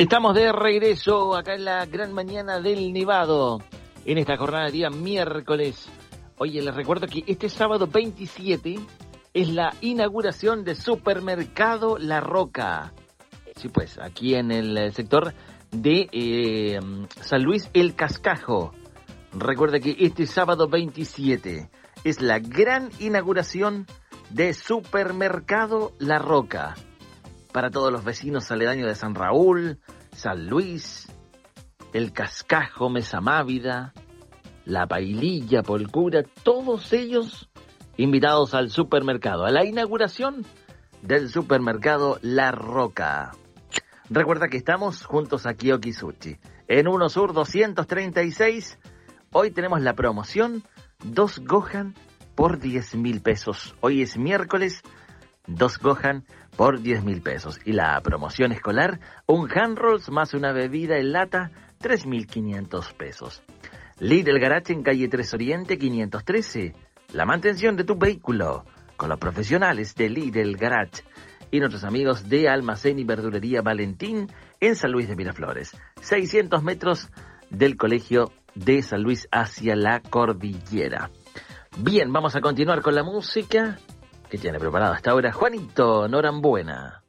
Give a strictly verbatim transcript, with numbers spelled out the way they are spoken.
Estamos de regreso acá en la gran mañana del Nevado, en esta jornada de día miércoles. Oye, les recuerdo que este sábado veintisiete es la inauguración de Supermercado La Roca. Sí, pues, aquí en el sector de eh, San Luis El Cascajo. Recuerda que este sábado veintisiete es la gran inauguración de Supermercado La Roca. Para todos los vecinos aledaños de San Raúl, San Luis, El Cascajo, Mesa Mávida, La Paililla, Polcura, todos ellos invitados al supermercado, a la inauguración del supermercado La Roca. Recuerda que estamos juntos aquí a Okisuchi, en Uno Sur doscientos treinta y seis. Hoy tenemos la promoción, dos Gohan por diez mil pesos. Hoy es miércoles, dos Gohan por diez mil pesos. Y la promoción escolar, un hand rolls más una bebida en lata, tres mil quinientos pesos. Lidl Garage en calle tres Oriente quinientos trece. La mantención de tu vehículo con los profesionales de Lidl Garage. Y nuestros amigos de Almacén y Verdulería Valentín en San Luis de Miraflores. seiscientos metros del Colegio de San Luis hacia la cordillera. Bien, vamos a continuar con la música que tiene preparado hasta ahora Juanito Norambuena.